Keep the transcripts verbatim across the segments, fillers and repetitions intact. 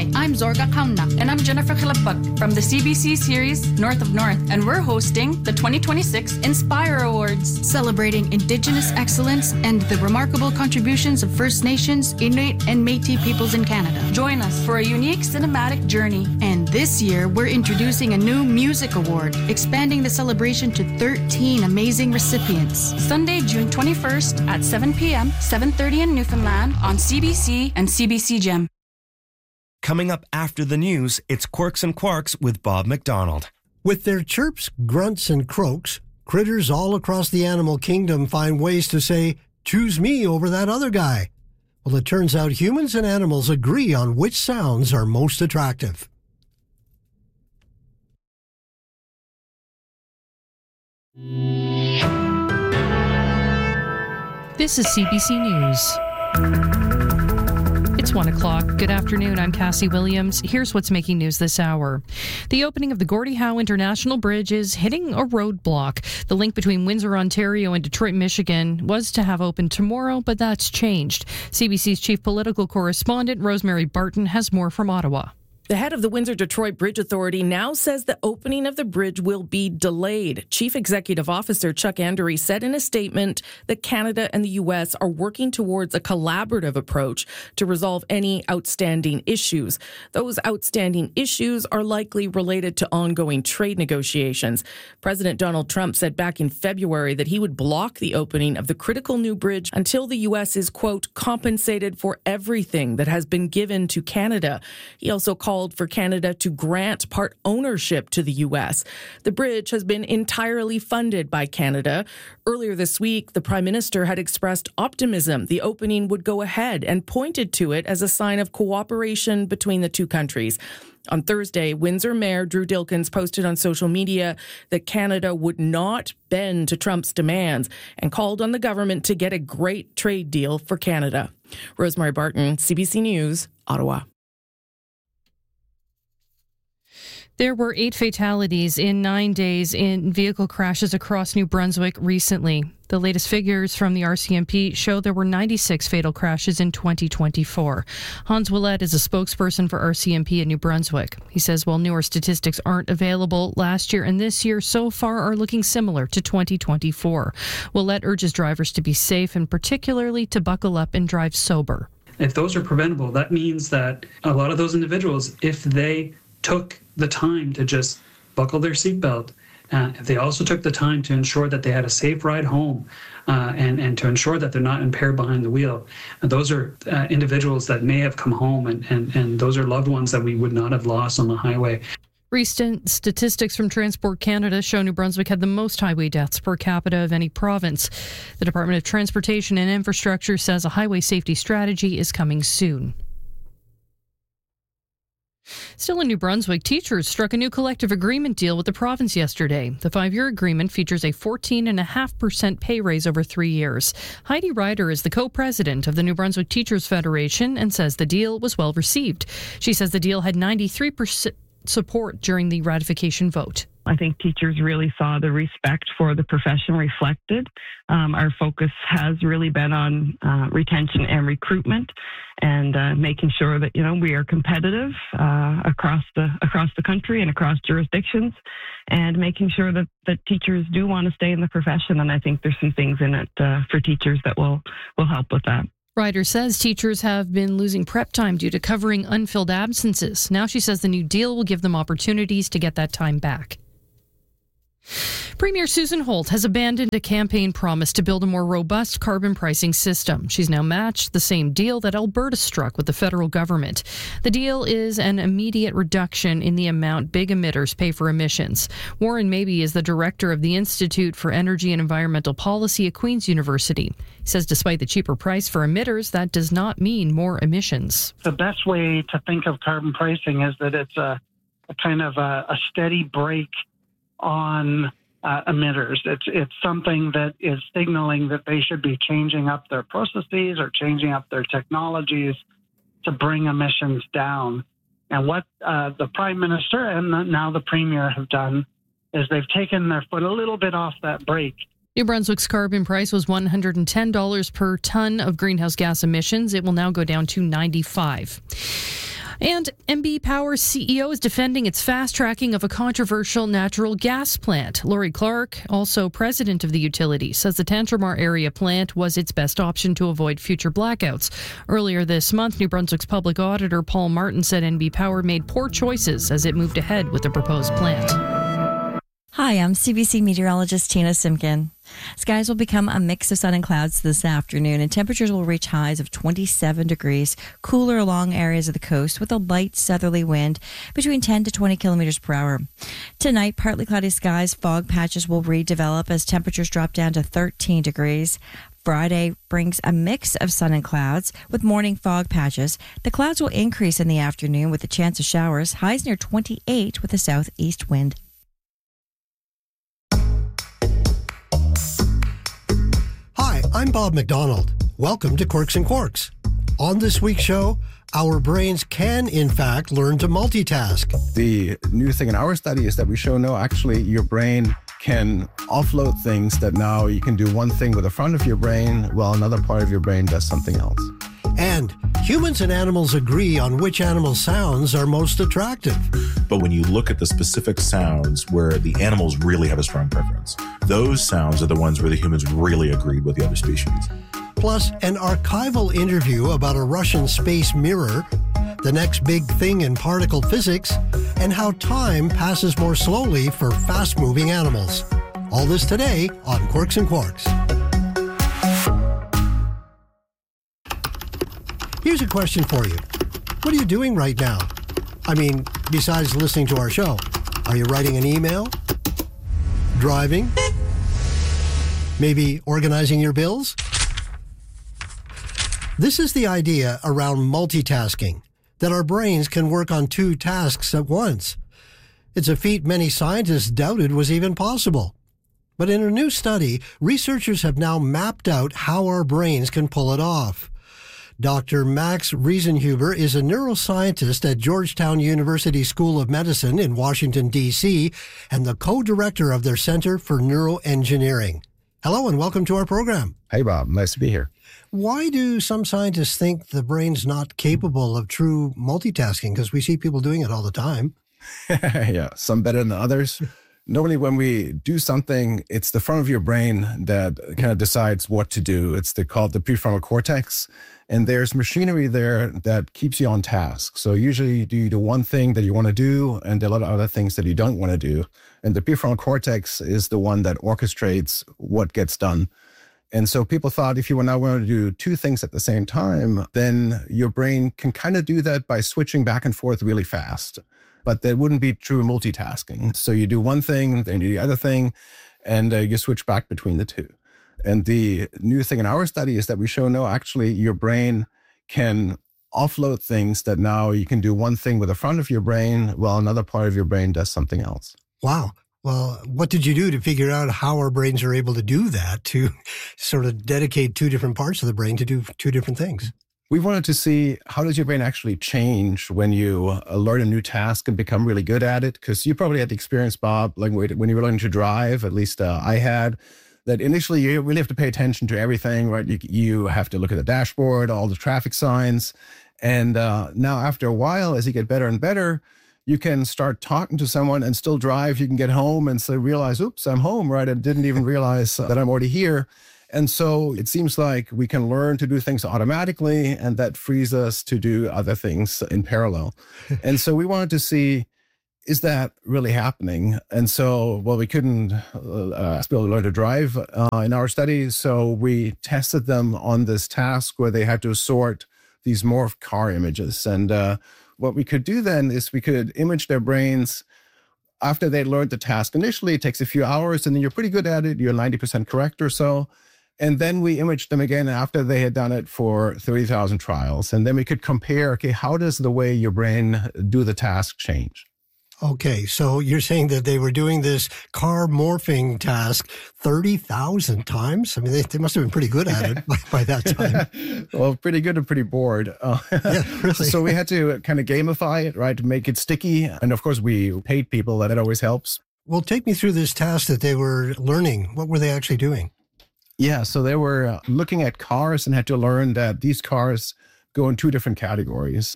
Hi, I'm Zorga Kauna. And I'm Jennifer Khilapag from the C B C series North of North. And we're hosting the twenty twenty-six Inspire Awards, celebrating Indigenous excellence and the remarkable contributions of First Nations, Inuit, and Métis peoples in Canada. Join us for a unique cinematic journey. And this year, we're introducing a new music award, expanding the celebration to thirteen amazing recipients. Sunday, June twenty-first at seven p.m., seven thirty in Newfoundland on C B C and C B C Gem. Coming up after the news, it's Quirks and Quarks with Bob McDonald. With their chirps, grunts, and croaks, critters all across the animal kingdom find ways to say, choose me over that other guy. Well, it turns out humans and animals agree on which sounds are most attractive. This is C B C News. It's one o'clock. Good afternoon. I'm Cassie Williams. Here's what's making news this hour. The opening of the Gordie Howe International Bridge is hitting a roadblock. The link between Windsor, Ontario and Detroit, Michigan was to have opened tomorrow, but that's changed. C B C's chief political correspondent, Rosemary Barton, has more from Ottawa. The head of the Windsor-Detroit Bridge Authority now says the opening of the bridge will be delayed. Chief Executive Officer Chuck Andery said in a statement that Canada and the U S are working towards a collaborative approach to resolve any outstanding issues. Those outstanding issues are likely related to ongoing trade negotiations. President Donald Trump said back in February that he would block the opening of the critical new bridge until the U S is, quote, compensated for everything that has been given to Canada. He also called for Canada to grant part ownership to the U S. The bridge has been entirely funded by Canada. Earlier this week, the Prime Minister had expressed optimism the opening would go ahead and pointed to it as a sign of cooperation between the two countries. On Thursday, Windsor Mayor Drew Dilkens posted on social media that Canada would not bend to Trump's demands and called on the government to get a great trade deal for Canada. Rosemary Barton, C B C News, Ottawa. There were eight fatalities in nine days in vehicle crashes across New Brunswick recently. The latest figures from the R C M P show there were ninety-six fatal crashes in twenty twenty-four. Hans Willett is a spokesperson for R C M P in New Brunswick. He says while newer statistics aren't available, last year and this year so far are looking similar to twenty twenty-four. Willett urges drivers to be safe and particularly to buckle up and drive sober. If those are preventable, that means that a lot of those individuals, if they took the time to just buckle their seatbelt, uh, if they also took the time to ensure that they had a safe ride home uh, and, and to ensure that they're not impaired behind the wheel, and those are uh, individuals that may have come home and, and, and those are loved ones that we would not have lost on the highway. Recent statistics from Transport Canada show New Brunswick had the most highway deaths per capita of any province. The Department of Transportation and Infrastructure says a highway safety strategy is coming soon. Still in New Brunswick, teachers struck a new collective agreement deal with the province yesterday. The five-year agreement features a fourteen point five percent pay raise over three years. Heidi Ryder is the co-president of the New Brunswick Teachers Federation and says the deal was well received. She says the deal had ninety-three percent support during the ratification vote. I think teachers really saw the respect for the profession reflected. Um, our focus has really been on uh, retention and recruitment, and uh, making sure that you know we are competitive uh, across the across the country and across jurisdictions, and making sure that, that teachers do want to stay in the profession. And I think there's some things in it uh, for teachers that will will help with that. Ryder says teachers have been losing prep time due to covering unfilled absences. Now she says the new deal will give them opportunities to get that time back. Premier Susan Holt has abandoned a campaign promise to build a more robust carbon pricing system. She's now matched the same deal that Alberta struck with the federal government. The deal is an immediate reduction in the amount big emitters pay for emissions. Warren Mabey is the director of the Institute for Energy and Environmental Policy at Queen's University. He says despite the cheaper price for emitters, that does not mean more emissions. The best way to think of carbon pricing is that it's a, a kind of a, a steady break on uh, emitters. It's it's something that is signaling that they should be changing up their processes or changing up their technologies to bring emissions down. And what uh, the Prime Minister and the, now the Premier have done is they've taken their foot a little bit off that brake. New Brunswick's carbon price was one hundred ten dollars per ton of greenhouse gas emissions. It will now go down to ninety-five dollars. And M B Power's C E O is defending its fast-tracking of a controversial natural gas plant. Lori Clark, also president of the utility, says the Tantramar area plant was its best option to avoid future blackouts. Earlier this month, New Brunswick's public auditor Paul Martin said N B Power made poor choices as it moved ahead with the proposed plant. Hi, I'm C B C meteorologist Tina Simkin. Skies will become a mix of sun and clouds this afternoon, and temperatures will reach highs of twenty-seven degrees, cooler along areas of the coast with a light southerly wind between ten to twenty kilometers per hour. Tonight, partly cloudy skies, fog patches will redevelop as temperatures drop down to thirteen degrees. Friday brings a mix of sun and clouds with morning fog patches. The clouds will increase in the afternoon with a chance of showers, highs near twenty-eight with a southeast wind. Hi, I'm Bob McDonald. Welcome to Quirks and Quarks. On this week's show, our brains can, in fact, learn to multitask. The new thing in our study is that we show, no, actually, your brain can offload things that now you can do one thing with the front of your brain while another part of your brain does something else. And humans and animals agree on which animal sounds are most attractive. But when you look at the specific sounds where the animals really have a strong preference, those sounds are the ones where the humans really agreed with the other species. Plus, an archival interview about a Russian space mirror, the next big thing in particle physics, and how time passes more slowly for fast-moving animals. All this today on Quirks and Quarks. Here's a question for you. What are you doing right now? I mean, besides listening to our show, are you writing an email? Driving? Maybe organizing your bills? This is the idea around multitasking, that our brains can work on two tasks at once. It's a feat many scientists doubted was even possible. But in a new study, researchers have now mapped out how our brains can pull it off. Doctor Max Riesenhuber is a neuroscientist at Georgetown University School of Medicine in Washington, D C, and the co-director of their Center for Neuroengineering. Hello and welcome to our program. Hey, Bob. Nice to be here. Why do some scientists think the brain's not capable of true multitasking? Because we see people doing it all the time. Yeah, some better than others. Normally, when we do something, it's the front of your brain that kind of decides what to do. It's the, called the prefrontal cortex. And there's machinery there that keeps you on task. So usually you do, you do one thing that you want to do, and there are a lot of other things that you don't want to do. And the prefrontal cortex is the one that orchestrates what gets done. And so people thought if you were now going to do two things at the same time, then your brain can kind of do that by switching back and forth really fast. But that wouldn't be true multitasking. So you do one thing, then you do the other thing, and uh, you switch back between the two. And the new thing in our study is that we show, no, actually, your brain can offload things that now you can do one thing with the front of your brain while another part of your brain does something else. Wow. Well, what did you do to figure out how our brains are able to do that, to sort of dedicate two different parts of the brain to do two different things? We wanted to see how does your brain actually change when you uh, learn a new task and become really good at it? Because you probably had the experience, Bob, like when you were learning to drive, at least uh, I had, that initially you really have to pay attention to everything, right? You, you have to look at the dashboard, all the traffic signs. And uh, now after a while, as you get better and better, you can start talking to someone and still drive. You can get home and so realize, oops, I'm home, right? I didn't even realize uh, that I'm already here. And so it seems like we can learn to do things automatically, and that frees us to do other things in parallel. And so we wanted to see, is that really happening? And so, well, we couldn't uh, ask people to learn to drive uh, in our study. So we tested them on this task where they had to sort these morphed car images. And uh, what we could do then is we could image their brains after they learned the task. Initially, it takes a few hours, and then you're pretty good at it. You're ninety percent correct or so. And then we imaged them again after they had done it for thirty thousand trials. And then we could compare, okay, how does the way your brain do the task change? Okay, so you're saying that they were doing this car morphing task thirty thousand times? I mean, they, they must have been pretty good at it by, by that time. Well, pretty good and pretty bored. Uh, yeah, really. So we had to kind of gamify it, right, to make it sticky. And of course, we paid people. That always helps. Well, take me through this task that they were learning. What were they actually doing? Yeah, so they were looking at cars and had to learn that these cars go in two different categories.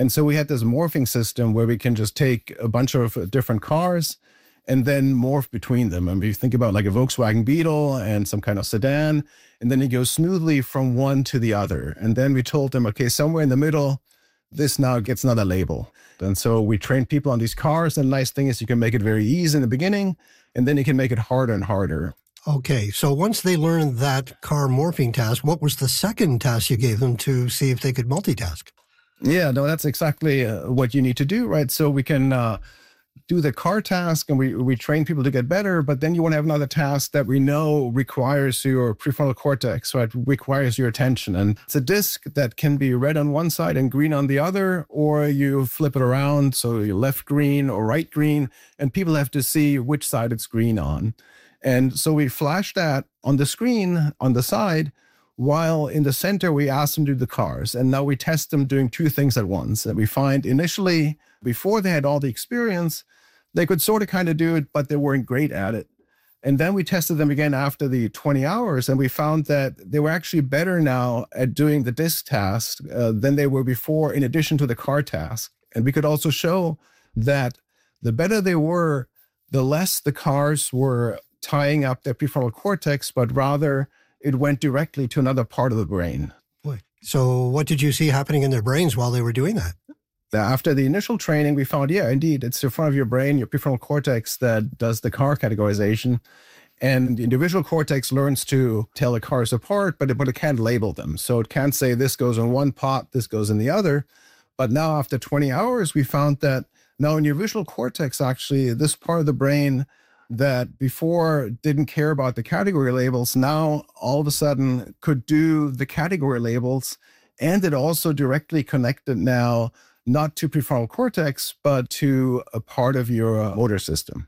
And so we had this morphing system where we can just take a bunch of different cars and then morph between them. And if you think about like a Volkswagen Beetle and some kind of sedan, and then you go smoothly from one to the other. And then we told them, okay, somewhere in the middle, this now gets another label. And so we train people on these cars. And the nice thing is you can make it very easy in the beginning, and then you can make it harder and harder. Okay, so once they learned that car morphing task, what was the second task you gave them to see if they could multitask? Yeah, no, that's exactly uh, what you need to do, right? So we can uh, do the car task, and we, we train people to get better, but then you want to have another task that we know requires your prefrontal cortex, right? Requires your attention. And it's a disc that can be red on one side and green on the other, or you flip it around, so you're left green or right green, and people have to see which side it's green on. And so we flash that on the screen on the side, while in the center, we ask them to do the cars. And now we test them doing two things at once. And we find initially, before they had all the experience, they could sort of kind of do it, but they weren't great at it. And then we tested them again after the twenty hours, and we found that they were actually better now at doing the disc task uh, than they were before, in addition to the car task. And we could also show that the better they were, the less the cars were tying up their prefrontal cortex, but rather it went directly to another part of the brain. Boy. So what did you see happening in their brains while they were doing that? After the initial training, we found, yeah, indeed, it's the front of your brain, your prefrontal cortex, that does the car categorization. And the individual cortex learns to tell the cars apart, but it, but it can't label them. So it can't say this goes in one pot, this goes in the other. But now after twenty hours, we found that now in your visual cortex, actually, this part of the brain that before didn't care about the category labels, now all of a sudden could do the category labels. And it also directly connected now, not to prefrontal cortex, but to a part of your motor system.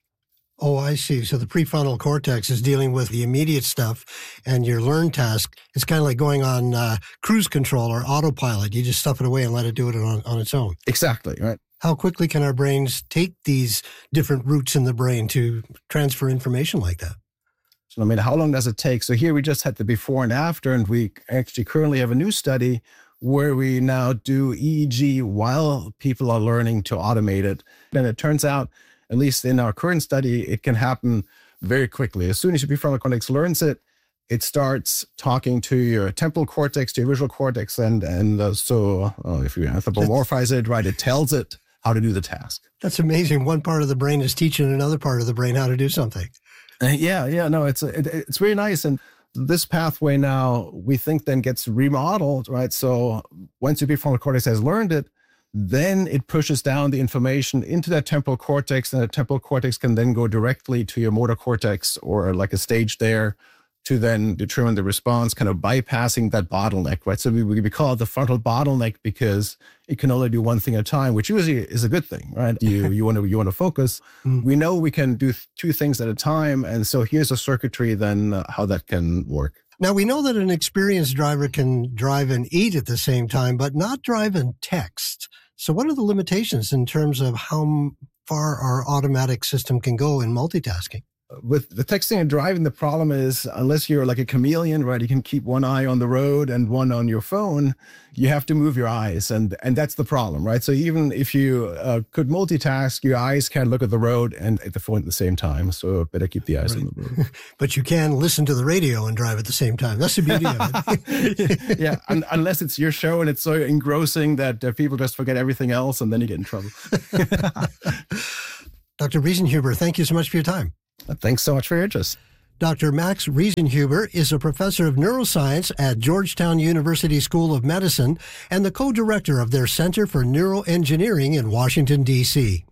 Oh, I see. So the prefrontal cortex is dealing with the immediate stuff, and your learn task, it's kind of like going on uh, cruise control or autopilot. You just stuff it away and let it do it on, on its own. Exactly, right. How quickly can our brains take these different routes in the brain to transfer information like that? So, I mean, how long does it take? So here we just had the before and after, and we actually currently have a new study where we now do E E G while people are learning to automate it. And it turns out, at least in our current study, it can happen very quickly. As soon as your prefrontal cortex learns it, it starts talking to your temporal cortex, to your visual cortex, and and uh, so uh, if you anthropomorphize it, right, it tells it how to do the task. That's amazing. One part of the brain is teaching another part of the brain how to do something. Uh, yeah, yeah, no, it's it, it's really nice. And this pathway now, we think then gets remodeled, right? So once your prefrontal cortex has learned it, then it pushes down the information into that temporal cortex, and the temporal cortex can then go directly to your motor cortex, or like a stage there, to then determine the response, kind of bypassing that bottleneck, right? So we, we call it the frontal bottleneck because it can only do one thing at a time, which usually is a good thing, right? You you want to you want to focus. Mm. We know we can do two things at a time, and so here's a circuitry then uh, how that can work. Now, we know that an experienced driver can drive and eat at the same time, but not drive and text. So what are the limitations in terms of how far our automatic system can go in multitasking? With the texting and driving, the problem is, unless you're like a chameleon, right, you can keep one eye on the road and one on your phone, you have to move your eyes. And and that's the problem, right? So even if you uh, could multitask, your eyes can't look at the road and at the phone at the same time. So better keep the eyes right. on the road. But you can listen to the radio and drive at the same time. That's the beauty of it. yeah, un- unless it's your show and it's so engrossing that uh, people just forget everything else, and then you get in trouble. Doctor Riesenhuber, thank you so much for your time. Thanks so much for your interest. Doctor Max Riesenhuber is a professor of neuroscience at Georgetown University School of Medicine and the co-director of their Center for Neuroengineering in Washington, D C